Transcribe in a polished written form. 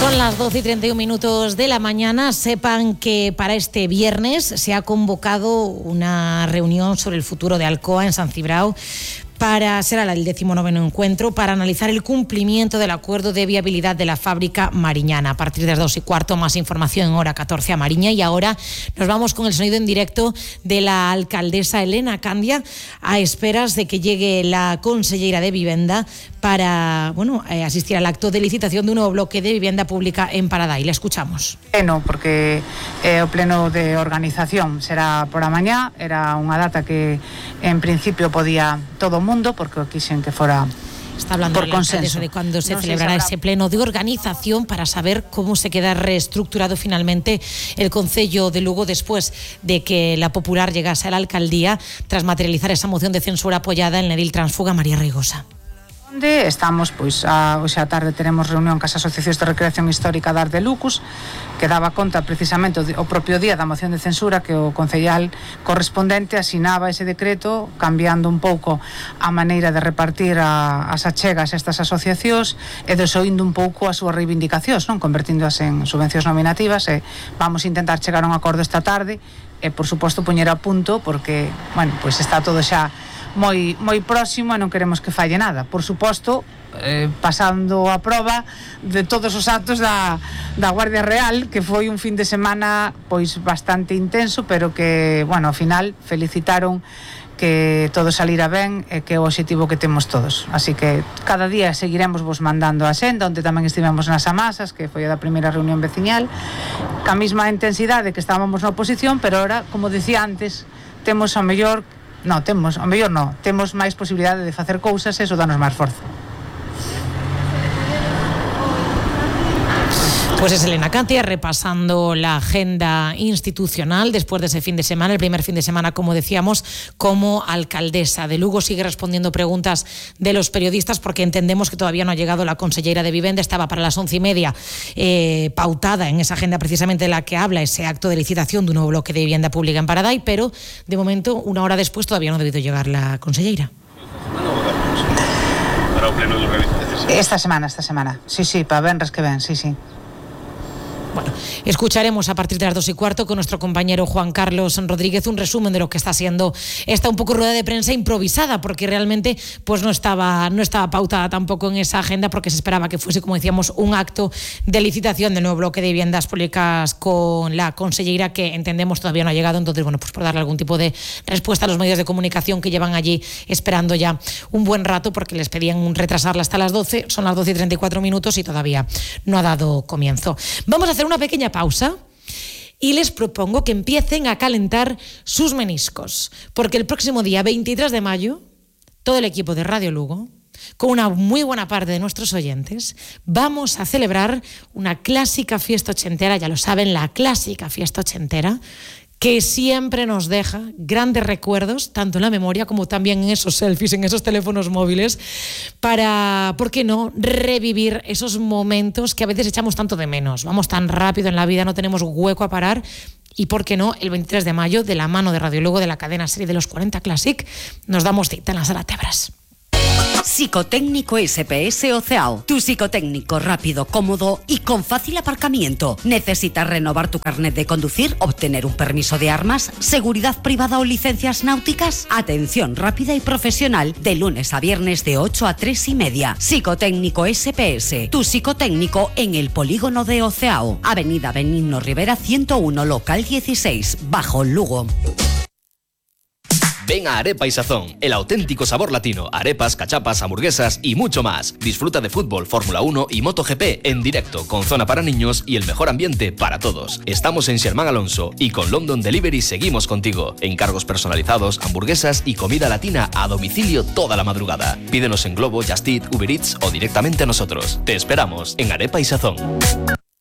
Son las 12:31 de la mañana. Sepan que para este viernes se ha convocado una reunión sobre el futuro de Alcoa en San Cibrao. Será el 19º encuentro para analizar el cumplimiento del acuerdo de viabilidad de la fábrica mariñana. A partir de las 2:15, más información en Hora 14 a Mariña. Y ahora nos vamos con el sonido en directo de la alcaldesa Elena Candia, a esperas de que llegue la conselleira de Vivenda para asistir al acto de licitación de un nuevo bloque de vivienda pública en Paradai. Le escuchamos. Porque o pleno de organización será por a mañá. Era unha data que en principio podía todo o mundo, porque quixen que fora Está hablando por consenso de cuándo se celebrará ese pleno de organización para saber cómo se queda reestructurado finalmente el Concello de Lugo después de que la Popular llegase a la alcaldía tras materializar esa moción de censura apoyada en el edil transfuga María Reigosa. Estamos, hoxe á tarde teremos reunión cas asociacións de recreación histórica da Arde Lucus, que daba conta precisamente o propio día da moción de censura que o concellal correspondente asinaba ese decreto, cambiando un pouco a maneira de repartir as achegas a estas asociacións e desoindo un pouco as súas reivindicacións, non convertíndoas en subvencións nominativas. Vamos a intentar chegar a un acordo esta tarde e, por suposto, poñer a punto, porque, está todo xa moi próximo e non queremos que falle nada. Por suposto, pasando a proba de todos os actos da Guardia Real, que foi un fin de semana bastante intenso, pero que, ao final felicitaron que todo salira ben e que é o obxectivo que temos todos. Así que cada día seguiremos vos mandando a senda, onde tamén estivemos nas Amasas, que foi a da primeira reunión veciñal, ca mesma intensidade que estábamos na oposición, pero ahora, como decía antes, temos máis posibilidade de facer cousas e iso danos máis forza. Pues es Elena Candia repasando la agenda institucional después de ese fin de semana, el primer fin de semana, como decíamos, como alcaldesa de Lugo. Sigue respondiendo preguntas de los periodistas porque entendemos que todavía no ha llegado la conselleira de Vivenda. Estaba para las 11:30 pautada en esa agenda precisamente de la que habla ese acto de licitación de un nuevo bloque de vivienda pública en Paradai, pero de momento, una hora después, todavía no ha debido llegar la conselleira. Para o pleno de organización. Esta semana. Sí, para venres que ven, sí. Bueno, escucharemos a partir de las 2:15 con nuestro compañero Juan Carlos Rodríguez un resumen de lo que está siendo esta un poco rueda de prensa improvisada, porque realmente no estaba pautada tampoco en esa agenda, porque se esperaba que fuese, como decíamos, un acto de licitación del nuevo bloque de viviendas públicas con la conselleira, que entendemos todavía no ha llegado. Entonces, por darle algún tipo de respuesta a los medios de comunicación que llevan allí esperando ya un buen rato, porque les pedían retrasarla hasta las 12, son las 12:34 y todavía no ha dado comienzo. Vamos a hacer una pequeña pausa y les propongo que empiecen a calentar sus meniscos, porque el próximo día 23 de mayo todo el equipo de Radio Lugo, con una muy buena parte de nuestros oyentes, vamos a celebrar una clásica fiesta ochentera, ya lo saben, la clásica fiesta ochentera, que siempre nos deja grandes recuerdos, tanto en la memoria como también en esos selfies, en esos teléfonos móviles, para, ¿por qué no?, revivir esos momentos que a veces echamos tanto de menos. Vamos tan rápido en la vida, no tenemos hueco a parar. Y, ¿por qué no?, el 23 de mayo, de la mano de Radio Lugo, de la cadena serie de los 40 Classic, nos damos cita en la Sala Tebras. Psicotécnico SPS Oceao. Tu psicotécnico rápido, cómodo y con fácil aparcamiento. ¿Necesitas renovar tu carnet de conducir, obtener un permiso de armas, seguridad privada o licencias náuticas? Atención rápida y profesional de lunes a viernes de 8 a 3:30. Psicotécnico SPS. Tu psicotécnico en el polígono de Oceao. Avenida Benigno Rivera 101, local 16, Bajo Lugo. Ven a Arepa y Sazón, el auténtico sabor latino. Arepas, cachapas, hamburguesas y mucho más. Disfruta de fútbol, Fórmula 1 y MotoGP en directo, con zona para niños y el mejor ambiente para todos. Estamos en Sherman Alonso y con London Delivery seguimos contigo. Encargos personalizados, hamburguesas y comida latina a domicilio toda la madrugada. Pídenos en Globo, Just Eat, Uber Eats o directamente a nosotros. Te esperamos en Arepa y Sazón.